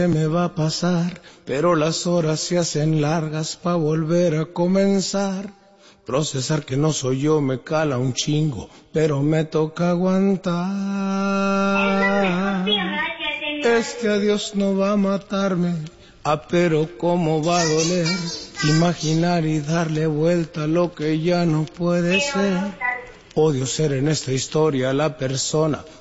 me va a pasar, pero las horas se hacen largas pa' volver a comenzar. Procesar que no soy yo me cala un chingo, pero me toca aguantar. Este adiós no va a matarme, pero cómo va a doler. Imaginar y darle vuelta a lo que ya no puede ser. Odio ser en esta historia la persona